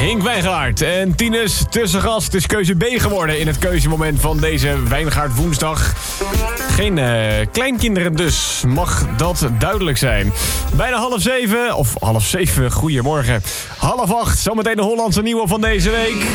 Henk Wijngaard en Tinus Tussengast. Het is keuze B geworden in het keuzemoment van deze Wijngaard woensdag. Geen kleinkinderen dus, mag dat duidelijk zijn. Bijna 6:30, of 6:30, goedemorgen. 6:30, zometeen de Hollandse nieuwe van deze week.